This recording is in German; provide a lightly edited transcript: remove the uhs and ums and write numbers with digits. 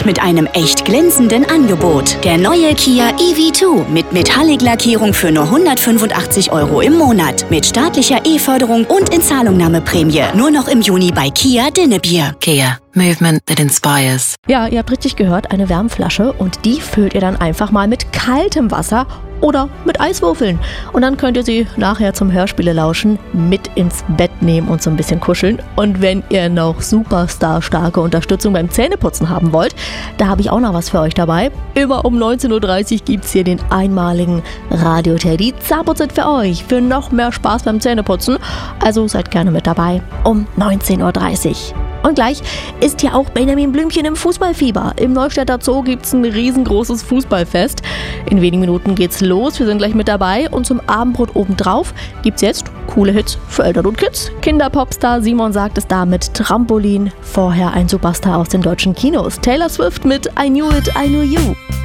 mit einem echt glänzenden Angebot. Der neue Kia EV2 mit Metallic-Lackierung für nur 185 € im Monat. Mit staatlicher E-Förderung und Inzahlungnahmeprämie. Nur noch im Juni bei Kia Dinnebier. Kia. Movement that inspires. Ja, ihr habt richtig gehört, eine Wärmflasche und die füllt ihr dann einfach mal mit kaltem Wasser oder mit Eiswürfeln. Und dann könnt ihr sie nachher zum Hörspiele lauschen, mit ins Bett nehmen und so ein bisschen kuscheln. Und wenn ihr noch superstar-starke Unterstützung beim Zähneputzen haben wollt, da habe ich auch noch was für euch dabei. Immer um 19.30 Uhr gibt es hier den einmaligen Radio-Teddy Zahnputz für euch, für noch mehr Spaß beim Zähneputzen. Also seid gerne mit dabei um 19.30 Uhr. Und gleich ist ja auch Benjamin Blümchen im Fußballfieber. Im Neustädter Zoo gibt's ein riesengroßes Fußballfest. In wenigen Minuten geht's los, wir sind gleich mit dabei. Und zum Abendbrot obendrauf gibt's jetzt coole Hits für Eltern und Kids. Kinderpopstar Simon sagt es da mit Trampolin. Vorher ein Superstar aus den deutschen Kinos. Taylor Swift mit I Knew It, I Knew You.